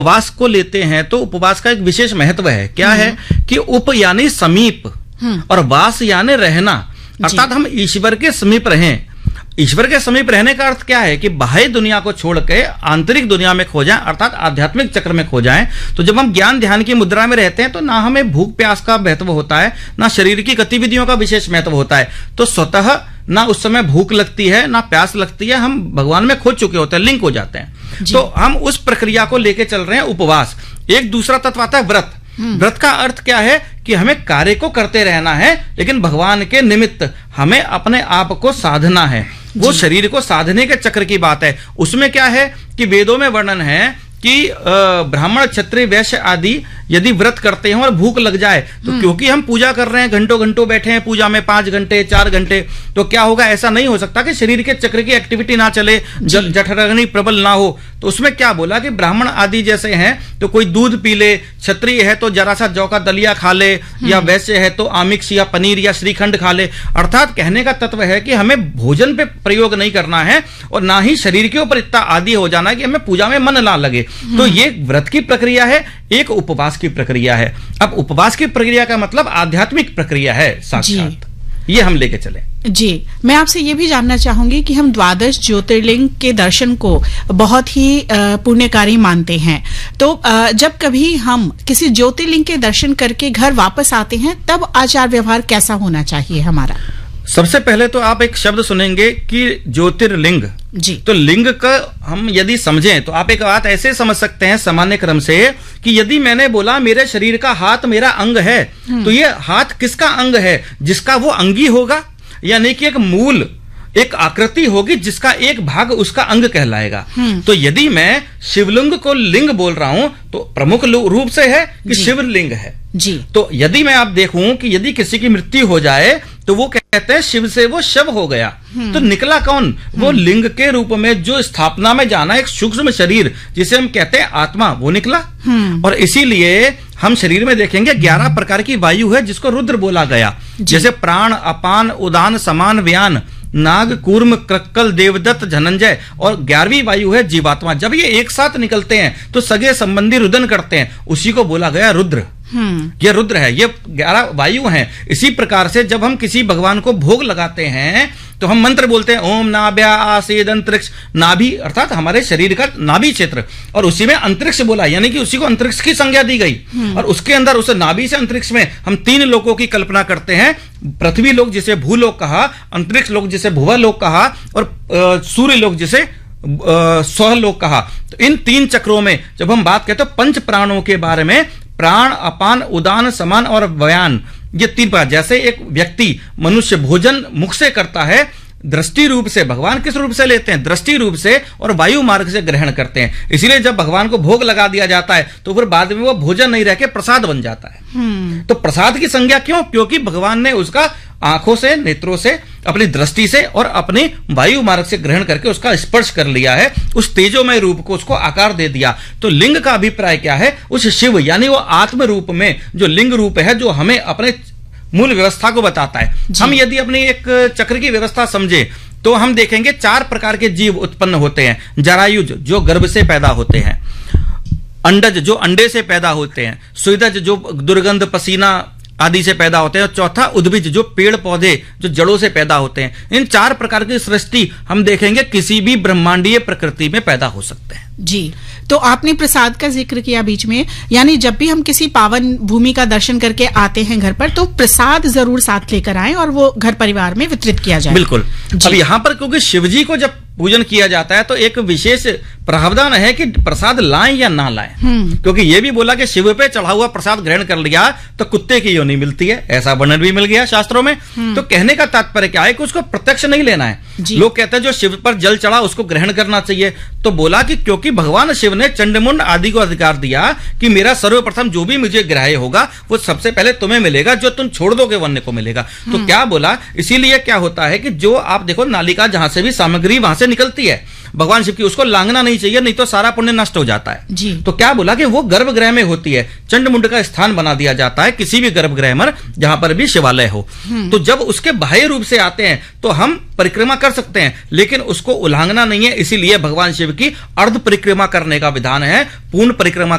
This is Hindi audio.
उपवास को लेते हैं तो उपवास का एक विशेष महत्व है। क्या है कि उप यानी समीप और वास यानी रहना, अर्थात हम ईश्वर के समीप रहें। ईश्वर के समीप रहने का अर्थ क्या है कि बाह्य दुनिया को छोड़ के आंतरिक दुनिया में खो जाएं, अर्थात आध्यात्मिक चक्र में खो जाएं। तो जब हम ज्ञान ध्यान की मुद्रा में रहते हैं तो ना हमें भूख प्यास का महत्व होता है, ना शरीर की गतिविधियों का विशेष महत्व होता है। तो स्वतः ना उस समय भूख लगती है ना प्यास लगती है, हम भगवान में खो चुके होते हैं, लिंक हो जाते हैं। तो हम उस प्रक्रिया को लेके चल रहे हैं उपवास। एक दूसरा तत्व आता है व्रत। व्रत का अर्थ क्या है कि हमें कार्य को करते रहना है, लेकिन भगवान के निमित्त हमें अपने आप को साधना है। वो शरीर को साधने के चक्र की बात है। उसमें क्या है कि वेदों में वर्णन है कि ब्राह्मण क्षत्रिय वैश्य आदि यदि व्रत करते हैं और भूख लग जाए तो क्योंकि हम पूजा कर रहे हैं, घंटों घंटों बैठे हैं पूजा में, 5 घंटे 4 घंटे, तो क्या होगा, ऐसा नहीं हो सकता कि शरीर के चक्र की एक्टिविटी ना चले, जठराग्नि प्रबल ना हो। तो उसमें क्या बोला कि ब्राह्मण आदि जैसे हैं तो कोई दूध पी ले, क्षत्रिय है तो जरा सा जौ का दलिया खा ले, या वैश्य है तो आमिष या पनीर या श्रीखंड खा ले। अर्थात कहने का तत्व है कि हमें भोजन पे प्रयोग नहीं करना है और ना ही शरीर के ऊपर इतना आदी हो जाना है कि हमें पूजा में मन ना लगे। तो ये व्रत की प्रक्रिया है, एक उपवास की प्रक्रिया है। अब उपवास की प्रक्रिया का मतलब आध्यात्मिक प्रक्रिया है साक्षात, ये हम लेके चले। जी, मैं आपसे ये भी जानना चाहूंगी कि हम द्वादश ज्योतिर्लिंग के दर्शन को बहुत ही पुण्यकारी मानते हैं, तो जब कभी हम किसी ज्योतिर्लिंग के दर्शन करके घर वापस आते हैं तब आचार व्यवहार कैसा होना चाहिए हमारा? सबसे पहले तो आप एक शब्द सुनेंगे कि ज्योतिर्लिंग जी। तो लिंग का हम यदि समझें तो आप एक बात ऐसे समझ सकते हैं सामान्य क्रम से कि यदि मैंने बोला मेरे शरीर का हाथ मेरा अंग है, तो ये हाथ किसका अंग है? जिसका वो अंगी होगा, यानी कि एक मूल एक आकृति होगी जिसका एक भाग उसका अंग कहलाएगा। तो यदि मैं शिवलिंग को लिंग बोल रहा हूं तो प्रमुख रूप से है कि शिवलिंग है जी। तो यदि मैं आप देखूं कि यदि किसी की मृत्यु हो जाए तो वो कहते हैं शिव से वो शव हो गया, तो निकला कौन? वो लिंग के रूप में जो स्थापना में जाना एक सूक्ष्म शरीर जिसे हम कहते हैं आत्मा, वो निकला। और इसीलिए हम शरीर में देखेंगे 11 प्रकार की वायु है जिसको रुद्र बोला गया, जैसे प्राण, अपान, उदान, समान, व्यान, नाग, कूर्म, क्रक्कल, देवदत्त, धनंजय, और 11वीं वायु है जीवात्मा। जब ये एक साथ निकलते हैं तो सगे संबंधी रुदन करते हैं, उसी को बोला गया रुद्र। ये रुद्र है, ये 11 वायु हैं। इसी प्रकार से जब हम किसी भगवान को भोग लगाते हैं तो हम मंत्र बोलते हैं ओम नाभ्या आसीद अंतरिक्ष। नाभि अर्थात हमारे शरीर का नाभि क्षेत्र, और उसी में अंतरिक्ष बोला, यानी कि उसी को अंतरिक्ष की संज्ञा दी गई। और उसके अंदर उस नाभि से अंतरिक्ष में हम 3 लोकों की कल्पना करते हैं, पृथ्वी लोक जिसे भूलोक कहा, अंतरिक्ष लोक जिसे भुवलोक कहा, और सूर्य लोक जिसे स्वलोक कहा। तो इन 3 चक्रों में जब हम बात करते हैं पंच प्राणों के बारे में, प्राण, अपान, उदान, समान और व्यान, ये 3 प्रकार। जैसे एक व्यक्ति मनुष्य भोजन मुख से करता है, दृष्टि रूप से भगवान किस रूप से लेते हैं? दृष्टि रूप से और वायु मार्ग से ग्रहण करते हैं। इसीलिए जब भगवान को भोग लगा दिया जाता है तो फिर बाद में वो भोजन नहीं रह के प्रसाद बन जाता है। तो प्रसाद की संज्ञा क्यों? क्योंकि भगवान ने उसका आंखों से, नेत्रों से, अपनी दृष्टि से और अपनी वायु मार्ग से ग्रहण करके उसका स्पर्श कर लिया है, उस तेजोमय रूप को उसको आकार दे दिया। तो लिंग का अभिप्राय क्या है? उस शिव यानी वो आत्म रूप में जो लिंग रूप है, जो हमें अपने मूल व्यवस्था को बताता है। हम यदि अपनी एक चक्र की व्यवस्था समझे तो हम देखेंगे 4 प्रकार के जीव उत्पन्न होते हैं। जरायुज जो गर्भ से पैदा होते हैं, अंडज जो अंडे से पैदा होते हैं, स्वेदज जो दुर्गंध पसीना आदि से पैदा होते हैं, और चौथा उद्भिज जो पेड़ पौधे जो जड़ों से पैदा होते हैं। इन 4 प्रकार की सृष्टि हम देखेंगे किसी भी ब्रह्मांडीय प्रकृति में पैदा हो सकते हैं। जी, तो आपने प्रसाद का जिक्र किया बीच में, यानी जब भी हम किसी पावन भूमि का दर्शन करके आते हैं घर पर तो प्रसाद जरूर साथ लेकर आएं और वो घर परिवार में वितरित किया जाए। बिल्कुल। अब यहाँ पर क्योंकि शिवजी को जब पूजन किया जाता है तो एक विशेष प्रावधान है कि प्रसाद लाएं या ना लाएं, क्योंकि ये भी बोला कि शिव पे चढ़ा हुआ प्रसाद ग्रहण कर लिया तो कुत्ते की योनि मिलती है, ऐसा वर्णन भी मिल गया शास्त्रों में। तो कहने का तात्पर्य क्या है कि उसको प्रत्यक्ष नहीं लेना है। लोग कहते हैं जो शिव पर जल चढ़ा उसको ग्रहण करना चाहिए, तो बोला कि क्योंकि भगवान शिव ने चंडमुंड आदि को अधिकार दिया कि मेरा सर्वप्रथम जो भी मुझे ग्राह्य होगा वो सबसे पहले तुम्हें मिलेगा, जो तुम छोड़ दोगे वन्य को मिलेगा। तो क्या बोला, इसीलिए क्या होता है कि जो आप देखो नालिका जहां से भी सामग्री वहां से निकलती है, भगवान शिव की, उसको लांघना नहीं चाहिए, नहीं तो सारा पुण्य नष्ट हो जाता है जी। तो क्या बोला कि वो गर्भगृह में होती है, चंडमुंड का स्थान बना दिया जाता है किसी भी गर्भगृह में जहां पर भी शिवालय हो। तो जब उसके बाह्य रूप से आते हैं तो हम परिक्रमा कर सकते हैं, लेकिन उसको उल्लंघना नहीं है। इसीलिए भगवान शिव की अर्ध परिक्रमा करने का विधान है, पूर्ण परिक्रमा